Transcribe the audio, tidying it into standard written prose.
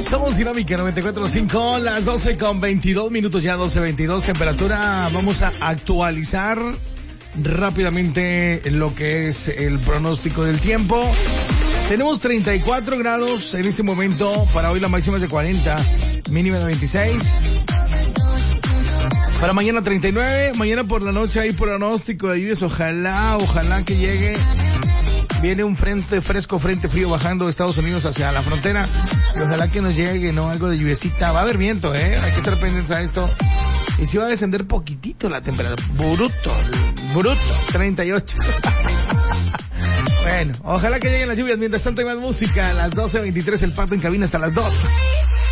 Somos Dinámica 94.5, las 12:22 ya 12:22, temperatura. Vamos a actualizar rápidamente lo que es el pronóstico del tiempo. Tenemos 34 grados en este momento, para hoy la máxima es de 40, mínima de 26. Para mañana 39, mañana por la noche hay pronóstico de lluvias, ojalá que llegue. Viene un frente fresco, frente frío bajando de Estados Unidos hacia la frontera. Y ojalá que nos llegue, ¿no? Algo de lluviecita. Va a haber viento, hay que estar pendientes a esto. Y si va a descender poquitito la temperatura. Bruto, 38. Bueno, ojalá que lleguen las lluvias. Mientras tanto hay más música. A las 12:23 el Pato en cabina hasta las 2.